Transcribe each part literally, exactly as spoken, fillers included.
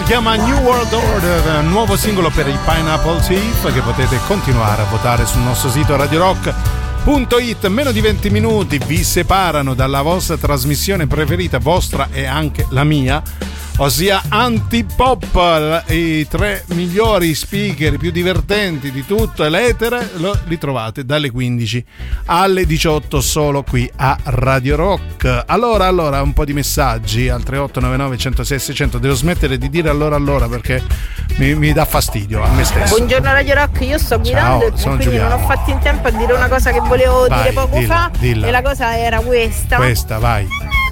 chiama New World Order, nuovo singolo per i Pineapple Thief, che potete continuare a votare sul nostro sito radio rock punto it. Meno di venti minuti vi separano dalla vostra trasmissione preferita, vostra e anche la mia, ossia Antipop. I tre migliori speaker, i più divertenti di tutto l'etere, lo, li trovate dalle quindici alle diciotto solo qui a Radio Rock. Allora, allora, un po' di messaggi al tre otto nove nove uno zero sei seicento. Devo smettere di dire allora allora perché mi, mi dà fastidio a me stesso. Buongiorno Radio Rock, io sto guidando e quindi Giuliano. Non ho fatto in tempo a dire una cosa che volevo vai, dire poco dilla, fa dilla. E la cosa era questa. Questa, vai.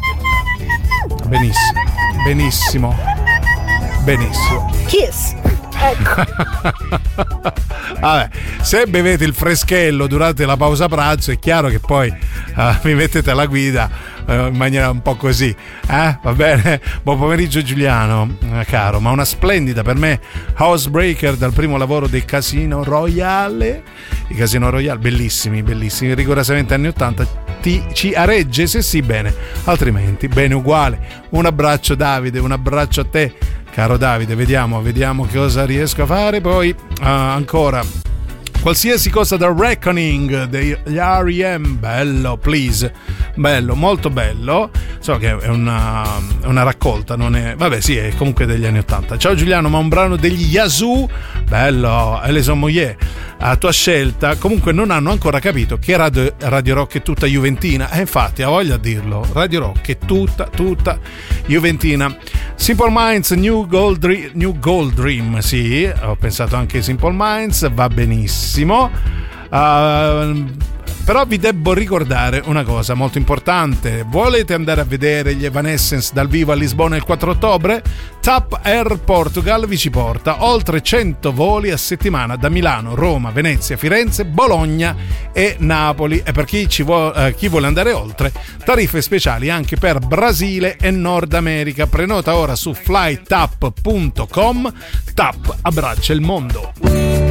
Benissimo. Benissimo, benissimo. Kiss. Ecco. Vabbè, se bevete il freschello durante la pausa pranzo è chiaro che poi uh, vi mettete alla guida uh, in maniera un po' così, eh? Va bene? Buon pomeriggio Giuliano, eh, caro, ma una splendida per me Housebreaker dal primo lavoro dei Casino Royale. I Casino Royale, bellissimi, bellissimi, rigorosamente anni ottanta. Ti, ci aregge? Se sì, bene, altrimenti bene uguale. Un abbraccio Davide, un abbraccio a te caro Davide, vediamo, vediamo cosa riesco a fare. Poi uh, ancora qualsiasi cosa da Reckoning degli R E M, bello, please, bello, molto bello. So che è una, una raccolta, non è, vabbè sì, è comunque degli anni ottanta. Ciao Giuliano, ma un brano degli Yazoo, bello, Elison Moyet, a tua scelta. Comunque non hanno ancora capito che Radio, Radio Rock è tutta juventina, e eh, infatti ha voglia di dirlo, Radio Rock è tutta, tutta juventina. Simple Minds, New Gold Dream, New Gold Dream, sì, ho pensato anche a Simple Minds, va benissimo. Uh, però vi devo ricordare una cosa molto importante. Volete andare a vedere gli Evanescence dal vivo a Lisbona il quattro ottobre? TAP Air Portugal vi ci porta oltre cento voli a settimana da Milano, Roma, Venezia, Firenze, Bologna e Napoli. E per chi, ci vuole, eh, chi vuole andare oltre, tariffe speciali anche per Brasile e Nord America. Prenota ora su flytap punto com. TAP abbraccia il mondo.